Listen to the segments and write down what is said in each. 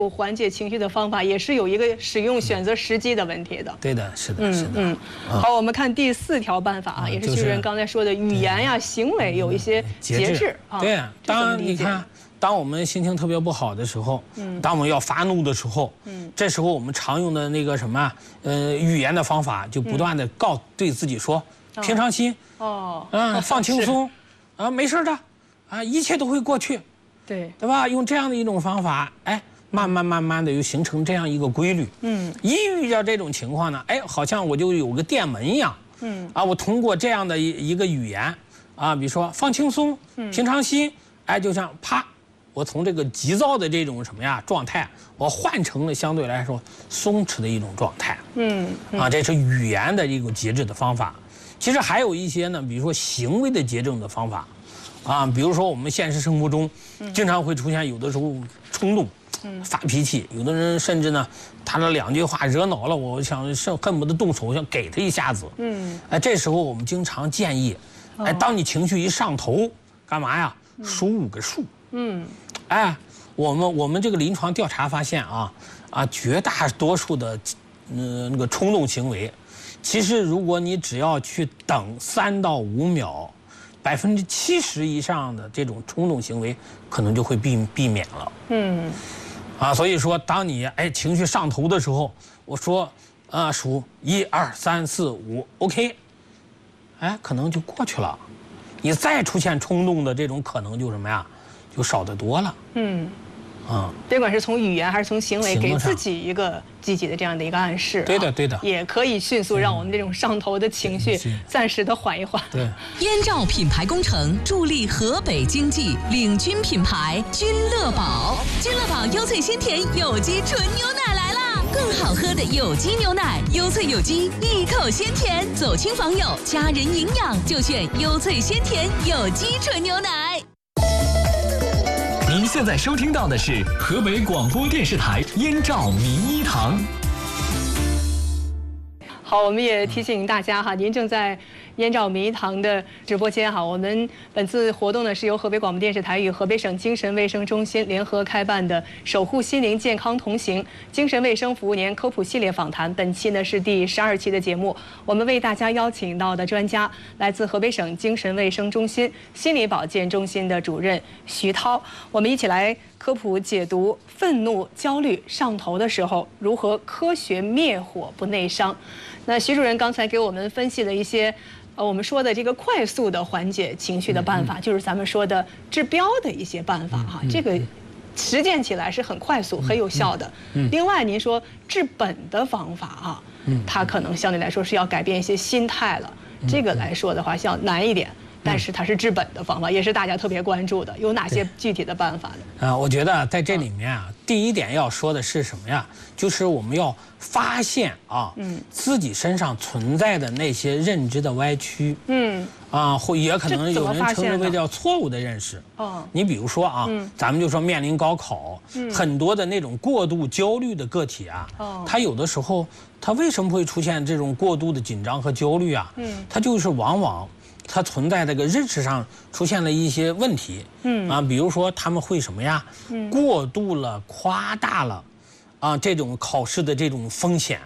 缓解情绪的方法也是有一个使用选择时机的问题的。 对的，是的，是的。 好，我们看第4条办法啊，也是徐主任刚才说的，语言呀、行为有一些节制啊。 对啊，当你看，当我们心情特别不好的时候，当我们要发怒的时候，这时候我们常用的那个什么语言的方法，就不断的对自己说，平常心，放轻松，没事的，一切都会过去。对吧？用这样的一种方法，慢慢的就形成这样一个规律。一遇到这种情况呢，好像我就有个电门一样。我通过这样的一个语言，比如说放轻松，平常心，就像啪，我从这个急躁的这种什么呀状态，我换成了相对来说松弛的一种状态。这是语言的一个节制的方法。其实还有一些呢，比如说行为的节制的方法。比如说我们现实生活中，经常会出现有的时候冲动，发脾气，有的人甚至呢，他的2句话惹恼了我，想恨不得动手想给他一下子。这时候我们经常建议，当你情绪一上头，干嘛呀？数5个数。我们这个临床调查发现绝大多数的那个冲动行为，其实如果你只要去等3到5秒。70%以上的这种冲动行为可能就会避免了。所以说，当你情绪上头的时候，我说数1、2、3、4、5 ，OK， 可能就过去了。你再出现冲动的这种可能就什么呀，就少得多了。 别管是从语言还是从行为，给自己一个积极的这样的一个暗示。 对的， 也可以迅速让我们这种上头的情绪暂时的缓一缓。 对， 燕赵品牌工程助力河北经济，领军品牌君乐宝。君乐宝优萃鲜甜有机纯牛奶来啦！更好喝的有机牛奶，优萃有机，一口鲜甜，走亲访友，家人营养就选优萃鲜甜有机纯牛奶。 您现在收听到的是河北广播电视台燕赵名医堂。 好，我们也提醒大家哈，您正在燕赵名医堂的直播间哈。我们本次活动呢是由河北广播电视台与河北省精神卫生中心联合开办的“守护心灵健康同行”精神卫生服务年科普系列访谈。本期呢是第12期的节目，我们为大家邀请到的专家来自河北省精神卫生中心心理保健中心的主任徐涛，我们一起来科普解读愤怒、焦虑上头的时候如何科学灭火不内伤。那徐主任刚才给我们分析了一些，我们说的这个快速的缓解情绪的办法，就是咱们说的治标的一些办法哈，这个实践起来是很快速、很有效的。另外，您说治本的方法它可能相对来说是要改变一些心态了，这个来说的话要难一点。但是它是治本的方法，也是大家特别关注的。有哪些具体的办法呢？ 我觉得在这里面第一点要说的是什么呀？就是我们要发现自己身上存在的那些认知的歪曲。或也可能有人称之为叫错误的认识。你比如说咱们就说面临高考，很多的那种过度焦虑的个体他有的时候他为什么会出现这种过度的紧张和焦虑他就是往往它存在这个认识上出现了一些问题，比如说他们会什么呀？过度了、夸大了，这种考试的这种风险，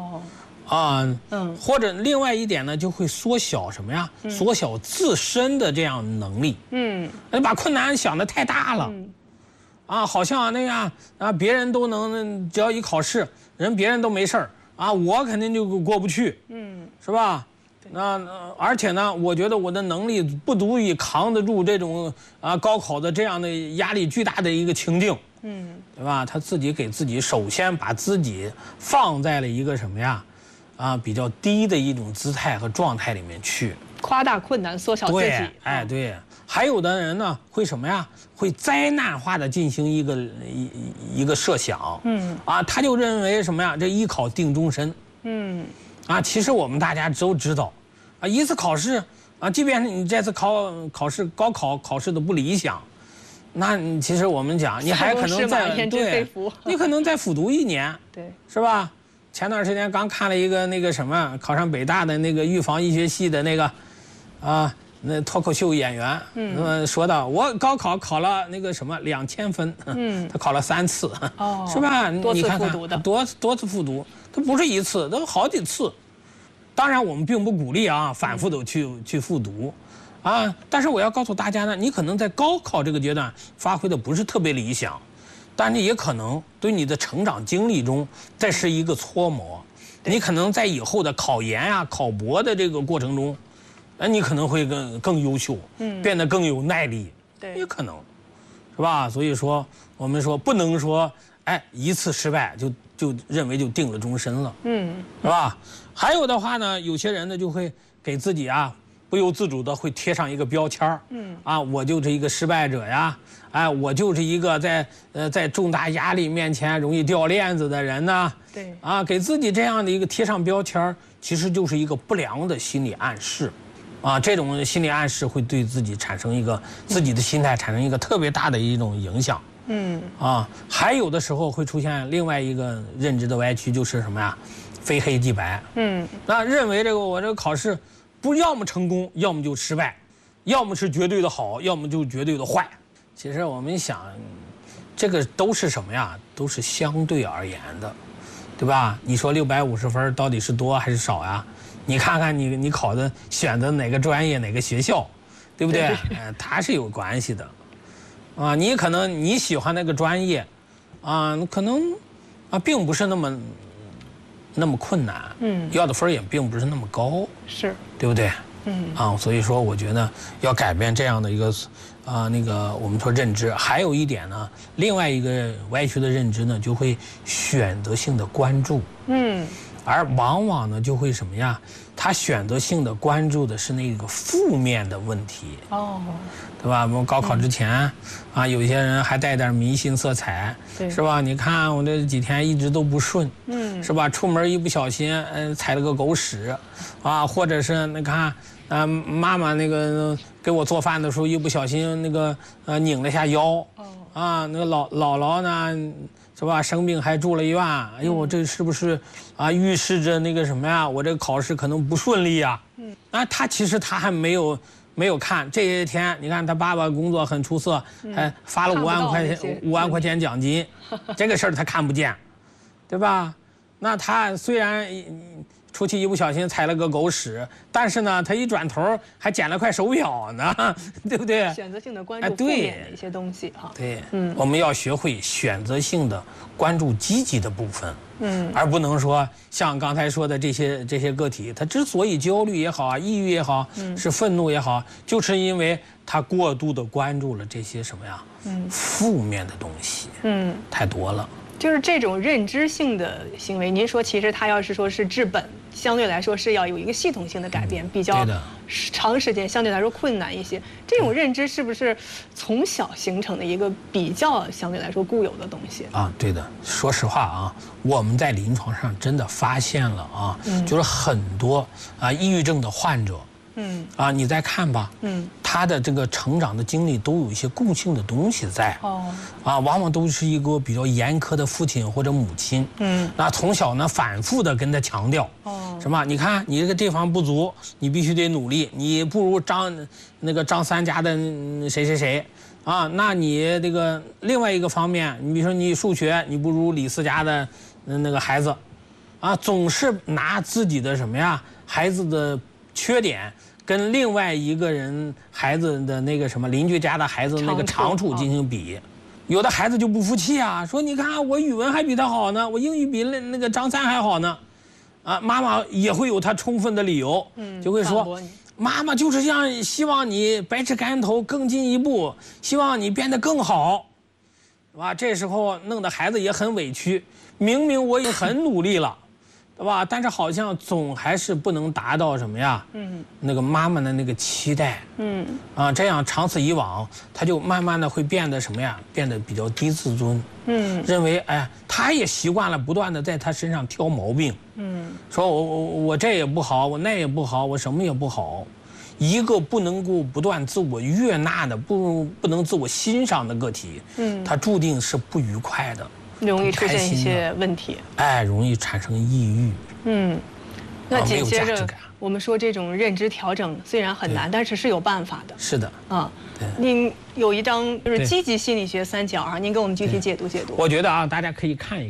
或者另外一点呢，就会缩小什么呀？缩小自身的这样能力，把困难想得太大了，好像那样别人都能，只要一考试，别人都没事儿我肯定就过不去，是吧？而且呢，我觉得我的能力不足以扛得住这种高考的这样的压力巨大的一个情境，对吧？他自己给自己首先把自己放在了一个什么呀，比较低的一种姿态和状态里面去， 夸大困难，缩小自己。 对。还有的人呢，会什么呀？会灾难化的进行一个设想，他就认为什么呀？这一考定终身，其实我们大家都知道，一次考试即便是你这次考试高考考试的不理想，那其实我们讲你还可能你可能再复读1年，是吧？前段时间刚看了一个那个什么，考上北大的那个预防医学系的那个那脱口秀演员，说到我高考考了那个什么2000分，他考了3次，是吧？ 多次你看看复读的， 多次复读，他不是1次，都好几次。当然，我们并不鼓励啊，反复的去复读，啊，但是我要告诉大家呢，你可能在高考这个阶段发挥的不是特别理想，但你也可能对你的成长经历中，这是一个搓磨。你可能在以后的考研啊、考博的这个过程中。你可能会更优秀，变得更有耐力， 对， 也可能，是吧？所以说，我们说不能说，哎，1次失败就认为就定了终身了，是吧？还有的话呢，有些人呢就会给自己啊不由自主的会贴上一个标签啊，我就是一个失败者呀，哎，我就是一个在重大压力面前容易掉链子的人呢， 对， 啊，给自己这样的一个贴上标签，其实就是一个不良的心理暗示。啊，这种心理暗示会对自己产生自己的心态产生一个特别大的一种影响。啊，还有的时候会出现另外一个认知的歪曲，就是什么呀？非黑即白。那认为我这个考试不要么成功，要么就失败，要么是绝对的好，要么就绝对的坏。其实我们想，这个都是什么呀？都是相对而言的，对吧？你说650分到底是多还是少呀？你看看你考的选择哪个专业哪个学校，对不对？它是有关系的，啊，你可能你喜欢那个专业，啊，可能啊并不是那么困难，要的分也并不是那么高， 是， 对不对？啊，所以说我觉得要改变这样的一个那个我们说认知。还有一点呢，另外一个歪曲的认知呢，就会选择性的关注，而往往呢就会什么呀？他选择性的关注的是那个负面的问题，对吧？我们高考之前，啊，有些人还带点迷信色彩，是吧？你看我这几天一直都不顺，是吧？出门一不小心，踩了个狗屎，啊，或者是你看，妈妈那个给我做饭的时候一不小心那个拧了一下腰，啊，那个姥姥呢？是吧？生病还住了医院，哎呦，这是不是啊？预示着那个什么呀？我这个考试可能不顺利呀。啊，他其实他还没有看这些天，你看他爸爸工作很出色，还发了5万块钱奖金，这个事儿他看不见，对吧？那他虽然出去一不小心踩了个狗屎，但是呢，他一转头还捡了块手表呢，对不对？ 选择性的关注负面的一些东西哈。 对，我们要学会选择性的关注积极的部分，而不能说像刚才说的这些个体，他之所以焦虑也好啊，抑郁也好，是愤怒也好，就是因为他过度的关注了这些什么呀，负面的东西，太多了。 就是这种认知性的行为，您说其实他要是说是治本，相对来说是要有一个系统性的改变，比较长时间，相对来说困难一些。这种认知是不是从小形成的一个比较相对来说固有的东西啊？对的，说实话啊，我们在临床上真的发现了啊，就是很多啊抑郁症的患者。啊，你再看吧，他的这个成长的经历都有一些共性的东西在，啊，往往都是一个比较严苛的父亲或者母亲，那从小呢反复的跟他强调，什么？你看你这个地方不足，你必须得努力，你不如张三家的谁，啊，那你这个另外一个方面，你比如说你数学，你不如李四家的那个孩子，啊，总是拿自己的什么呀孩子的缺点跟另外一个人孩子的那个什么邻居家的孩子那个长处进行比，有的孩子就不服气啊，说你看我语文还比他好呢，我英语比那个张三还好呢，啊，妈妈也会有他充分的理由，就会说，妈妈就是希望你百尺竿头更进一步，希望你变得更好，是吧？这时候弄得孩子也很委屈，明明我也很努力了。对吧？但是好像总还是不能达到什么呀？那个妈妈的那个期待。啊，这样长此以往，他就慢慢的会变得什么呀？变得比较低自尊。认为哎，他也习惯了不断的在他身上挑毛病。说我这也不好，我那也不好，我什么也不好。一个不能够不断自我悦纳的、不能自我欣赏的个体，他注定是不愉快的。 容易出现一些问题， 哎，容易产生抑郁， 那紧接着， 我们说这种认知调整虽然很难，但是有办法的。 是的。 啊，您有一张就是积极心理学三角啊，您给我们具体解读解读。 我觉得啊，大家可以看一看。